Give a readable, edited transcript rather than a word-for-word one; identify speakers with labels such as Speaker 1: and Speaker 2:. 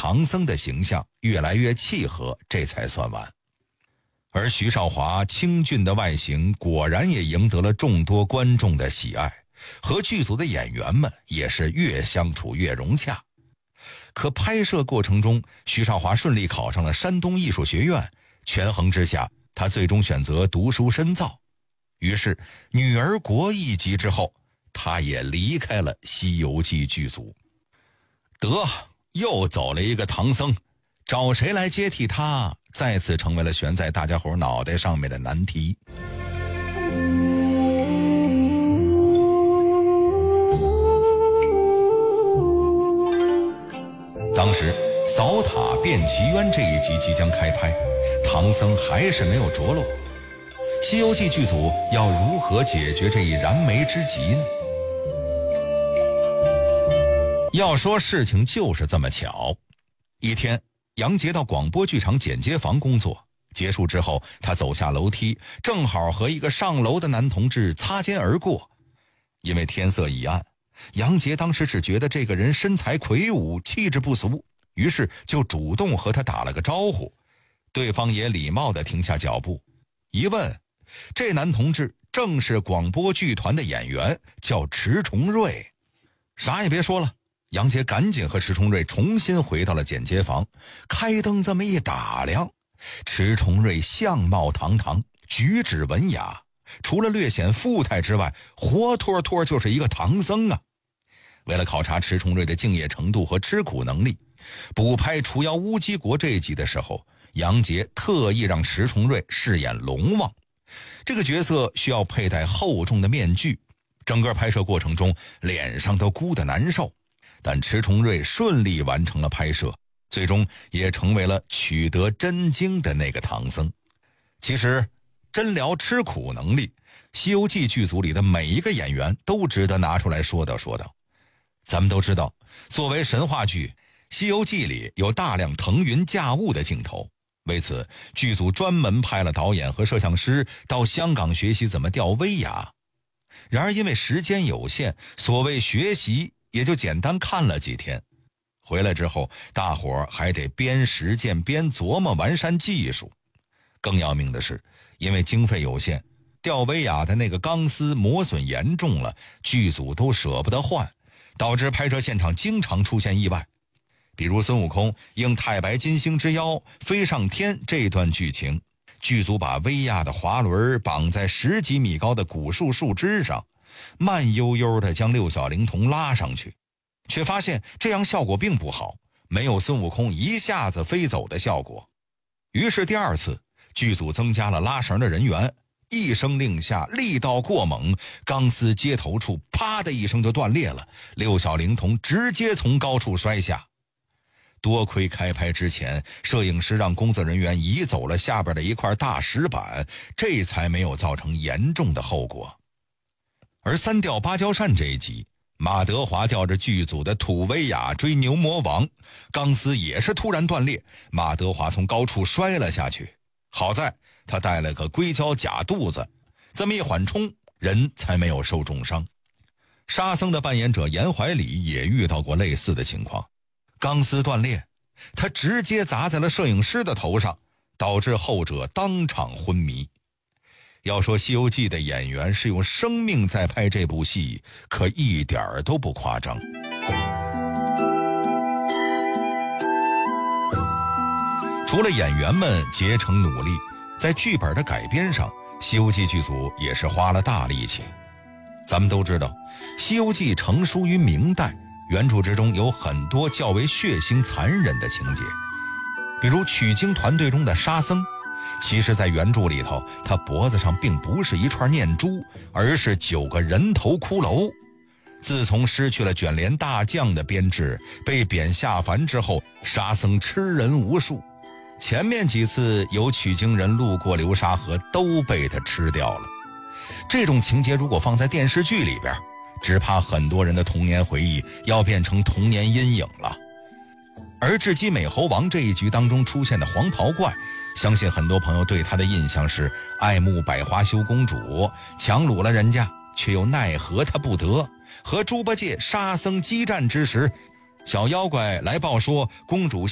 Speaker 1: 唐僧的形象越来越契合，这才算完。而徐少华清俊的外形果然也赢得了众多观众的喜爱，和剧组的演员们也是越相处越融洽。可拍摄过程中，徐少华顺利考上了山东艺术学院，权衡之下，他最终选择读书深造。于是女儿国一集之后，他也离开了《西游记》剧组。得，又走了一个唐僧，找谁来接替他，再次成为了悬在大家伙脑袋上面的难题。当时扫塔变奇冤这一集即将开拍，唐僧还是没有着落。西游记剧组要如何解决这一燃眉之急呢？要说事情就是这么巧，一天杨洁到广播剧场剪接房工作，结束之后他走下楼梯，正好和一个上楼的男同志擦肩而过。因为天色已暗，杨洁当时只觉得这个人身材魁梧，气质不俗，于是就主动和他打了个招呼。对方也礼貌地停下脚步，一问，这男同志正是广播剧团的演员，叫迟重瑞。啥也别说了，杨洁赶紧和迟重瑞重新回到了剪接房，开灯这么一打量，迟重瑞相貌堂堂，举止文雅，除了略显富态之外，活脱脱就是一个唐僧啊。为了考察迟重瑞的敬业程度和吃苦能力，补拍《除妖乌鸡国》这一集的时候，杨洁特意让迟重瑞饰演龙王。这个角色需要佩戴厚重的面具，整个拍摄过程中脸上都箍得难受，但迟重瑞顺利完成了拍摄，最终也成为了取得真经的那个唐僧。其实真聊吃苦能力，《西游记》剧组里的每一个演员都值得拿出来说道说道。咱们都知道，作为神话剧，《西游记》里有大量腾云驾雾的镜头，为此剧组专门派了导演和摄像师到香港学习怎么吊威亚。然而因为时间有限，所谓学习也就简单看了几天，回来之后大伙儿还得边实践边琢磨完善技术。更要命的是，因为经费有限，吊威亚的那个钢丝磨损严重了，剧组都舍不得换，导致拍摄现场经常出现意外。比如孙悟空应太白金星之邀飞上天这段剧情，剧组把威亚的滑轮绑在10几米高的古树树枝上，慢悠悠地将六小龄童拉上去，却发现这样效果并不好，没有孙悟空一下子飞走的效果。于是第二次，剧组增加了拉绳的人员，一声令下，力道过猛，钢丝接头处啪的一声就断裂了，六小龄童直接从高处摔下。多亏开拍之前，摄影师让工作人员移走了下边的一块大石板，这才没有造成严重的后果。而三吊芭蕉扇这一集，马德华吊着剧组的土威亚追牛魔王，钢丝也是突然断裂，马德华从高处摔了下去，好在他带了个硅胶假肚子，这么一缓冲，人才没有受重伤。沙僧的扮演者严怀礼也遇到过类似的情况，钢丝断裂，他直接砸在了摄影师的头上，导致后者当场昏迷。要说《西游记》的演员是用生命在拍这部戏，可一点儿都不夸张。除了演员们竭诚努力，在剧本的改编上，《西游记》剧组也是花了大力气。咱们都知道，《西游记》成书于明代，原著之中有很多较为血腥残忍的情节，比如取经团队中的沙僧，其实在原著里头，他脖子上并不是一串念珠，而是9个人头骷髅。自从失去了卷帘大将的编制，被贬下凡之后，沙僧吃人无数，前面几次有取经人路过流沙河都被他吃掉了。这种情节如果放在电视剧里边，只怕很多人的童年回忆要变成童年阴影了。而智击美猴王这一局当中出现的黄袍怪，相信很多朋友对他的印象是爱慕百花羞公主，强掳了人家，却又奈何他不得。和猪八戒、沙僧激战之时，小妖怪来报说公主